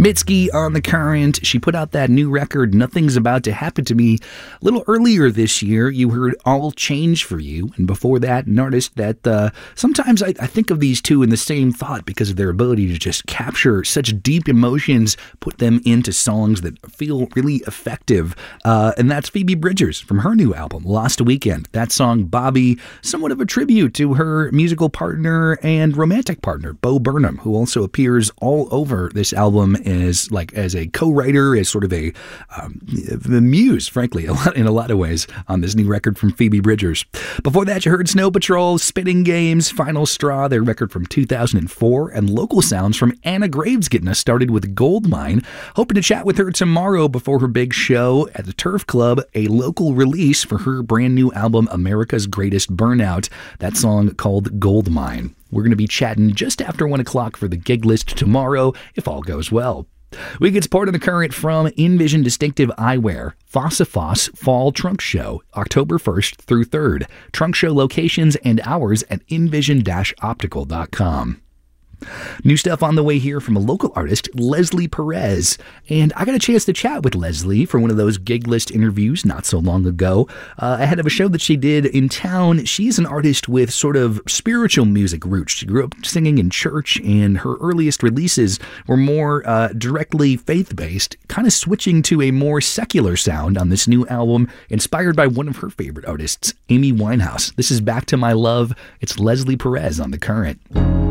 Mitski on The Current. She put out that new record, Nothing's About to Happen to Me, a little earlier this year. You heard All Change for You. And before that, an artist that sometimes I think of these two in the same thought because of their ability to just capture such deep emotions, put them into songs that feel really effective. And that's Phoebe Bridgers from her new album, Lost Weekend. That song, Bobby, somewhat of a tribute to her musical partner and romantic partner, Bo Burnham, who also appears all over this album as a co-writer, as sort of a muse, frankly, in a lot of ways on this new record from Phoebe Bridgers. Before that, you heard Snow Patrol, Spitting Games, Final Straw, their record from 2004, and local sounds from Anna Graves getting us started with Goldmine. Hoping to chat with her tomorrow before her big show at the Turf Club, a local release for her brand new album, America's Greatest Burnout, that song called Goldmine. We're going to be chatting just after 1 o'clock for the gig list tomorrow, if all goes well. We get support on The Current from Envision Distinctive Eyewear, Fossifoss Fall Trunk Show, October 1st through 3rd. Trunk show locations and hours at envision-optical.com. New stuff on the way here from a local artist, Leslie Perez. And I got a chance to chat with Leslie for one of those gig list interviews not so long ago, ahead of a show that she did in town. She's an artist with sort of spiritual music roots. She grew up singing in church, and her earliest releases were more directly faith-based, kind of switching to a more secular sound on this new album, inspired by one of her favorite artists, Amy Winehouse. This is Back to My Love. It's Leslie Perez on The Current.